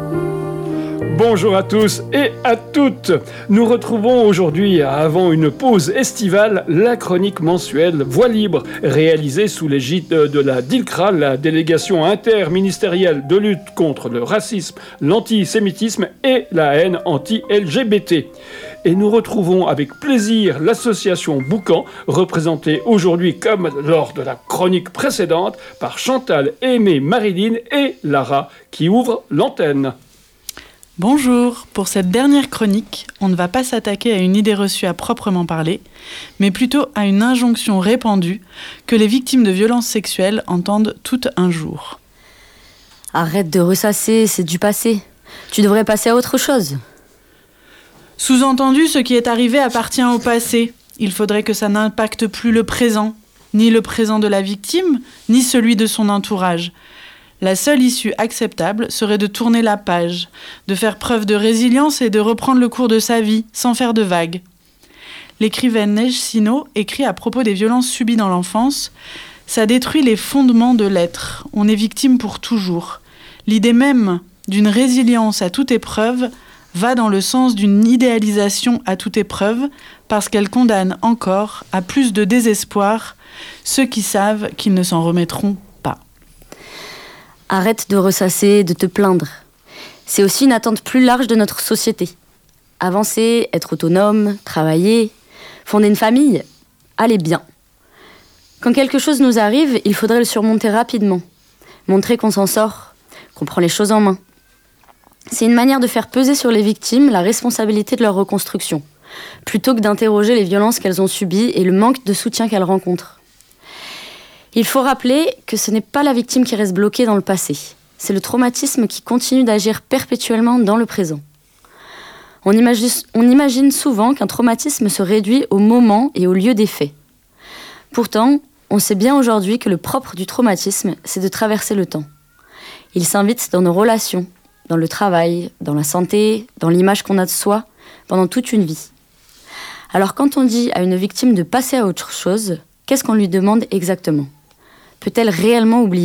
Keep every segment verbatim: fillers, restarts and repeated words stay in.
Bonjour à tous et à toutes. Nous retrouvons aujourd'hui, avant une pause estivale, la chronique mensuelle Voix libre, réalisée sous l'égide de la DILCRA, la délégation interministérielle de lutte contre le racisme, l'antisémitisme et la haine anti-L G B T. Et nous retrouvons avec plaisir l'association Boucan, représentée aujourd'hui comme lors de la chronique précédente par Chantal, Aimée, Marilyn et Lara, qui ouvrent l'antenne. Bonjour, pour cette dernière chronique, on ne va pas s'attaquer à une idée reçue à proprement parler, mais plutôt à une injonction répandue que les victimes de violences sexuelles entendent toutes un jour. Arrête de ressasser, c'est du passé. Tu devrais passer à autre chose. Sous-entendu, ce qui est arrivé appartient au passé. Il faudrait que ça n'impacte plus le présent, ni le présent de la victime, ni celui de son entourage. La seule issue acceptable serait de tourner la page, de faire preuve de résilience et de reprendre le cours de sa vie, sans faire de vagues. L'écrivaine Neige Sino écrit à propos des violences subies dans l'enfance « Ça détruit les fondements de l'être. On est victime pour toujours. L'idée même d'une résilience à toute épreuve va dans le sens d'une idéalisation à toute épreuve parce qu'elle condamne encore à plus de désespoir ceux qui savent qu'ils ne s'en remettront pas. » Arrête de ressasser, de te plaindre. C'est aussi une attente plus large de notre société. Avancer, être autonome, travailler, fonder une famille, allez bien. Quand quelque chose nous arrive, il faudrait le surmonter rapidement. Montrer qu'on s'en sort, qu'on prend les choses en main. C'est une manière de faire peser sur les victimes la responsabilité de leur reconstruction, plutôt que d'interroger les violences qu'elles ont subies et le manque de soutien qu'elles rencontrent. Il faut rappeler que ce n'est pas la victime qui reste bloquée dans le passé. C'est le traumatisme qui continue d'agir perpétuellement dans le présent. On imagine, on imagine souvent qu'un traumatisme se réduit au moment et au lieu des faits. Pourtant, on sait bien aujourd'hui que le propre du traumatisme, c'est de traverser le temps. Il s'invite dans nos relations, dans le travail, dans la santé, dans l'image qu'on a de soi, pendant toute une vie. Alors quand on dit à une victime de passer à autre chose, qu'est-ce qu'on lui demande exactement ? Peut-elle réellement oublier ?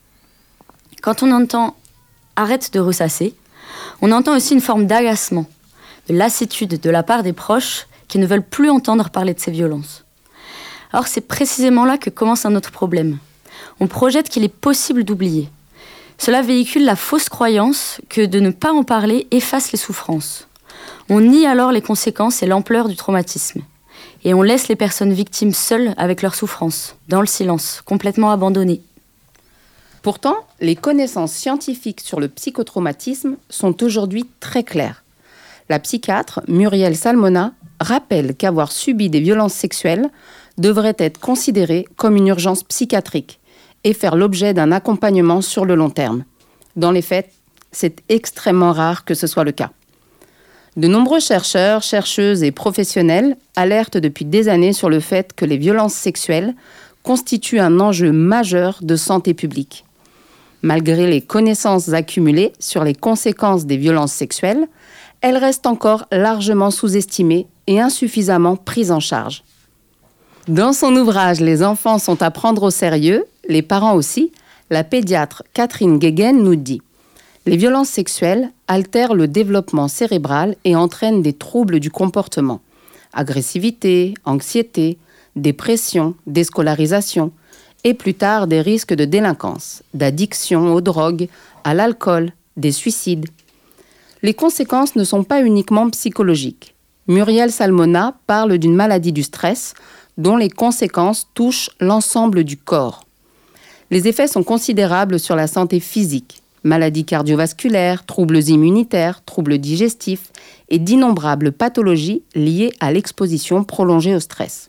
Quand on entend « arrête de ressasser », on entend aussi une forme d'agacement, de lassitude de la part des proches qui ne veulent plus entendre parler de ces violences. Or, c'est précisément là que commence un autre problème. On projette qu'il est possible d'oublier. Cela véhicule la fausse croyance que de ne pas en parler efface les souffrances. On nie alors les conséquences et l'ampleur du traumatisme. Et on laisse les personnes victimes seules avec leurs souffrances, dans le silence, complètement abandonnées. Pourtant, les connaissances scientifiques sur le psychotraumatisme sont aujourd'hui très claires. La psychiatre Muriel Salmona rappelle qu'avoir subi des violences sexuelles devrait être considéré comme une urgence psychiatrique et faire l'objet d'un accompagnement sur le long terme. Dans les faits, c'est extrêmement rare que ce soit le cas. De nombreux chercheurs, chercheuses et professionnels alertent depuis des années sur le fait que les violences sexuelles constituent un enjeu majeur de santé publique. Malgré les connaissances accumulées sur les conséquences des violences sexuelles, elles restent encore largement sous-estimées et insuffisamment prises en charge. Dans son ouvrage « Les enfants sont à prendre au sérieux », les parents aussi, la pédiatre Catherine Guéguen nous dit « Les violences sexuelles altèrent le développement cérébral et entraînent des troubles du comportement. Agressivité, anxiété, dépression, déscolarisation et plus tard des risques de délinquance, d'addiction aux drogues, à l'alcool, des suicides. Les conséquences ne sont pas uniquement psychologiques. Muriel Salmona parle d'une maladie du stress dont les conséquences touchent l'ensemble du corps. Les effets sont considérables sur la santé physique. Maladies cardiovasculaires, troubles immunitaires, troubles digestifs et d'innombrables pathologies liées à l'exposition prolongée au stress.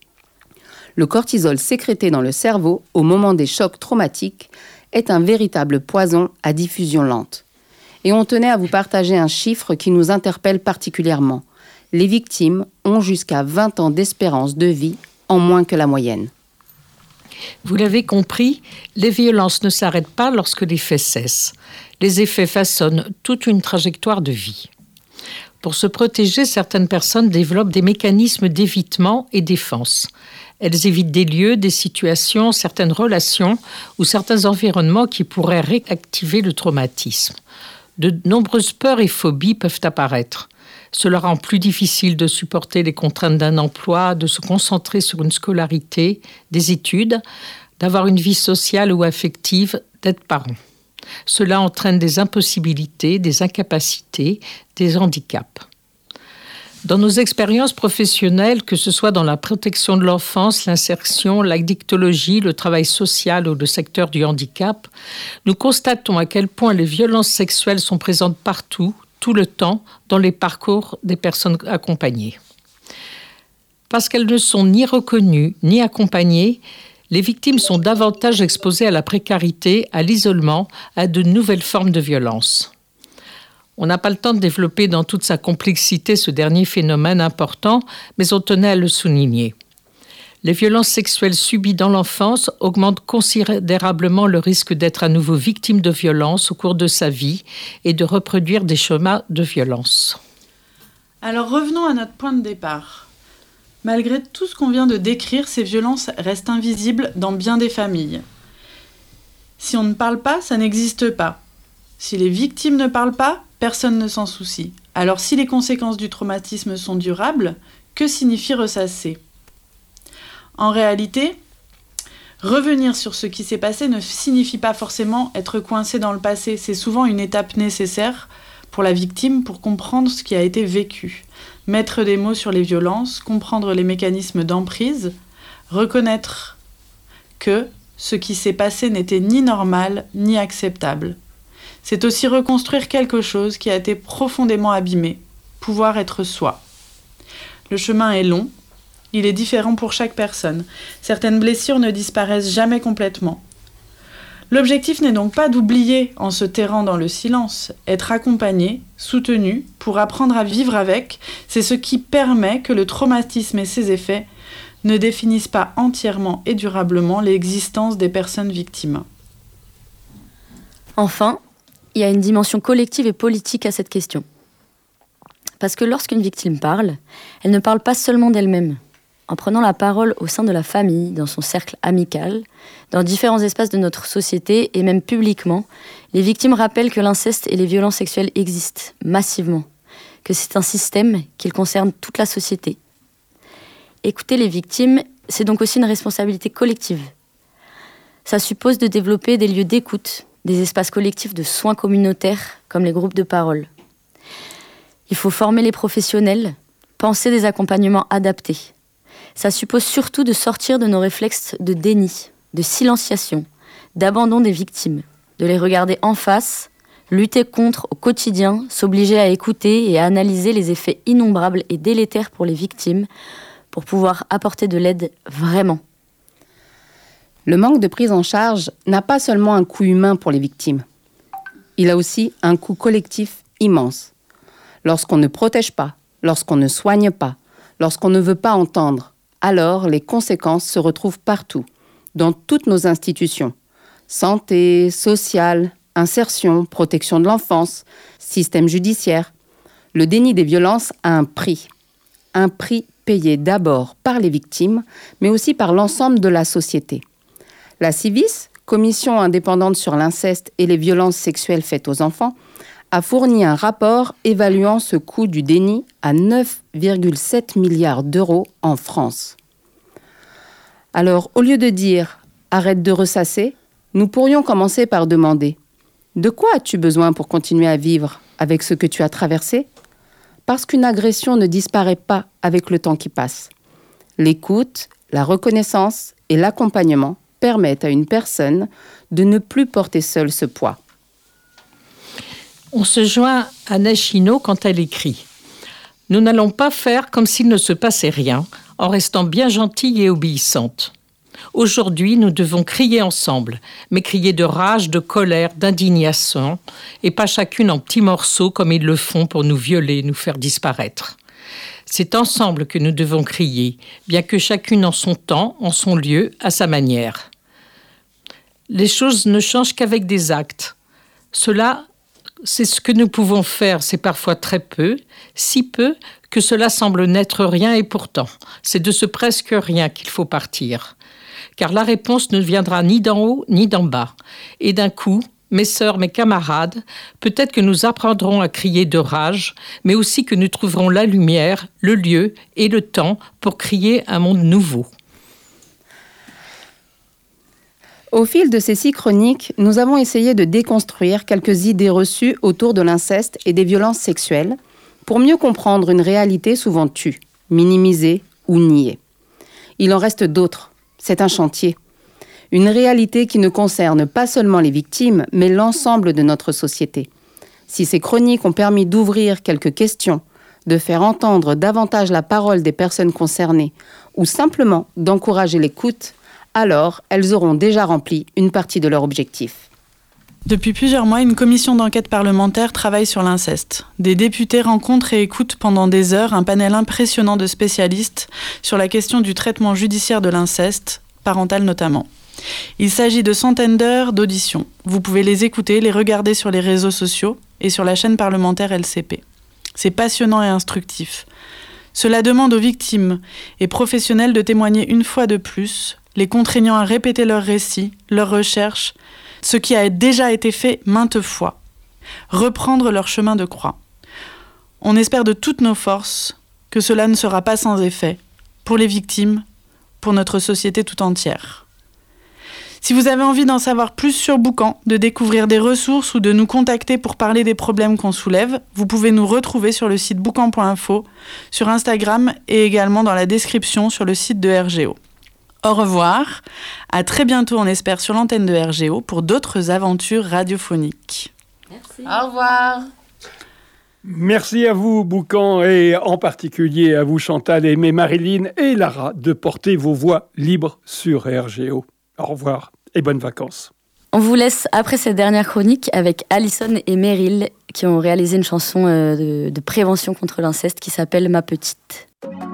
Le cortisol sécrété dans le cerveau au moment des chocs traumatiques est un véritable poison à diffusion lente. Et on tenait à vous partager un chiffre qui nous interpelle particulièrement. Les victimes ont jusqu'à vingt ans d'espérance de vie en moins que la moyenne. Vous l'avez compris, les violences ne s'arrêtent pas lorsque les faits cessent. Les effets façonnent toute une trajectoire de vie. Pour se protéger, certaines personnes développent des mécanismes d'évitement et défense. Elles évitent des lieux, des situations, certaines relations ou certains environnements qui pourraient réactiver le traumatisme. De nombreuses peurs et phobies peuvent apparaître. Cela rend plus difficile de supporter les contraintes d'un emploi, de se concentrer sur une scolarité, des études, d'avoir une vie sociale ou affective, d'être parent. Cela entraîne des impossibilités, des incapacités, des handicaps. Dans nos expériences professionnelles, que ce soit dans la protection de l'enfance, l'insertion, l'addictologie, le travail social ou le secteur du handicap, nous constatons à quel point les violences sexuelles sont présentes partout, tout le temps, dans les parcours des personnes accompagnées. Parce qu'elles ne sont ni reconnues ni accompagnées, les victimes sont davantage exposées à la précarité, à l'isolement, à de nouvelles formes de violence. On n'a pas le temps de développer dans toute sa complexité ce dernier phénomène important, mais on tenait à le souligner. Les violences sexuelles subies dans l'enfance augmentent considérablement le risque d'être à nouveau victime de violences au cours de sa vie et de reproduire des schémas de violence. Alors revenons à notre point de départ. Malgré tout ce qu'on vient de décrire, ces violences restent invisibles dans bien des familles. Si on ne parle pas, ça n'existe pas. Si les victimes ne parlent pas, personne ne s'en soucie. Alors si les conséquences du traumatisme sont durables, que signifie ressasser ? En réalité, revenir sur ce qui s'est passé ne signifie pas forcément être coincé dans le passé. C'est souvent une étape nécessaire pour la victime pour comprendre ce qui a été vécu. Mettre des mots sur les violences, comprendre les mécanismes d'emprise, reconnaître que ce qui s'est passé n'était ni normal ni acceptable. C'est aussi reconstruire quelque chose qui a été profondément abîmé, pouvoir être soi. Le chemin est long, il est différent pour chaque personne. Certaines blessures ne disparaissent jamais complètement. L'objectif n'est donc pas d'oublier en se terrant dans le silence. Être accompagné, soutenu, pour apprendre à vivre avec, c'est ce qui permet que le traumatisme et ses effets ne définissent pas entièrement et durablement l'existence des personnes victimes. Enfin, il y a une dimension collective et politique à cette question. Parce que lorsqu'une victime parle, elle ne parle pas seulement d'elle-même. En prenant la parole au sein de la famille, dans son cercle amical, dans différents espaces de notre société et même publiquement, les victimes rappellent que l'inceste et les violences sexuelles existent massivement, que c'est un système qui concerne toute la société. Écouter les victimes, c'est donc aussi une responsabilité collective. Ça suppose de développer des lieux d'écoute, des espaces collectifs de soins communautaires comme les groupes de parole. Il faut former les professionnels, penser des accompagnements adaptés. Ça suppose surtout de sortir de nos réflexes de déni, de silenciation, d'abandon des victimes, de les regarder en face, lutter contre au quotidien, s'obliger à écouter et à analyser les effets innombrables et délétères pour les victimes pour pouvoir apporter de l'aide vraiment. Le manque de prise en charge n'a pas seulement un coût humain pour les victimes. Il a aussi un coût collectif immense. Lorsqu'on ne protège pas, lorsqu'on ne soigne pas, lorsqu'on ne veut pas entendre, alors les conséquences se retrouvent partout, dans toutes nos institutions. Santé, sociale, insertion, protection de l'enfance, système judiciaire. Le déni des violences a un prix. Un prix payé d'abord par les victimes, mais aussi par l'ensemble de la société. La Civis, Commission indépendante sur l'inceste et les violences sexuelles faites aux enfants, a fourni un rapport évaluant ce coût du déni à neuf virgule sept milliards d'euros en France. Alors, au lieu de dire « arrête de ressasser », nous pourrions commencer par demander « de quoi as-tu besoin pour continuer à vivre avec ce que tu as traversé ?» Parce qu'une agression ne disparaît pas avec le temps qui passe. L'écoute, la reconnaissance et l'accompagnement permettent à une personne de ne plus porter seule ce poids. On se joint à Nashino quand elle écrit « Nous n'allons pas faire comme s'il ne se passait rien, en restant bien gentilles et obéissantes. Aujourd'hui, nous devons crier ensemble, mais crier de rage, de colère, d'indignation, et pas chacune en petits morceaux comme ils le font pour nous violer, nous faire disparaître. C'est ensemble que nous devons crier, bien que chacune en son temps, en son lieu, à sa manière. Les choses ne changent qu'avec des actes. Cela, c'est ce que nous pouvons faire, c'est parfois très peu, si peu que cela semble n'être rien et pourtant, c'est de ce presque rien qu'il faut partir. Car la réponse ne viendra ni d'en haut ni d'en bas. Et d'un coup, mes sœurs, mes camarades, peut-être que nous apprendrons à crier de rage, mais aussi que nous trouverons la lumière, le lieu et le temps pour créer un monde nouveau. Au fil de ces six chroniques, nous avons essayé de déconstruire quelques idées reçues autour de l'inceste et des violences sexuelles pour mieux comprendre une réalité souvent tue, minimisée ou niée. Il en reste d'autres. C'est un chantier. Une réalité qui ne concerne pas seulement les victimes, mais l'ensemble de notre société. Si ces chroniques ont permis d'ouvrir quelques questions, de faire entendre davantage la parole des personnes concernées, ou simplement d'encourager l'écoute, alors elles auront déjà rempli une partie de leur objectif. Depuis plusieurs mois, une commission d'enquête parlementaire travaille sur l'inceste. Des députés rencontrent et écoutent pendant des heures un panel impressionnant de spécialistes sur la question du traitement judiciaire de l'inceste, parental notamment. Il s'agit de centaines d'heures d'auditions. Vous pouvez les écouter, les regarder sur les réseaux sociaux et sur la chaîne parlementaire L C P. C'est passionnant et instructif. Cela demande aux victimes et professionnels de témoigner une fois de plus, les contraignant à répéter leurs récits, leurs recherches, ce qui a déjà été fait maintes fois. Reprendre leur chemin de croix. On espère de toutes nos forces que cela ne sera pas sans effet, pour les victimes, pour notre société tout entière. Si vous avez envie d'en savoir plus sur Boucan, de découvrir des ressources ou de nous contacter pour parler des problèmes qu'on soulève, vous pouvez nous retrouver sur le site boucan point info, sur Instagram et également dans la description sur le site de R G O. Au revoir, à très bientôt on espère sur l'antenne de R G O pour d'autres aventures radiophoniques. Merci. Au revoir. Merci à vous, Boucan, et en particulier à vous, Chantal, Aimée, Marilyn et Lara, de porter vos voix libres sur R G O. Au revoir et bonnes vacances. On vous laisse après cette dernière chronique avec Alison et Meryl qui ont réalisé une chanson de, de prévention contre l'inceste qui s'appelle « Ma petite ».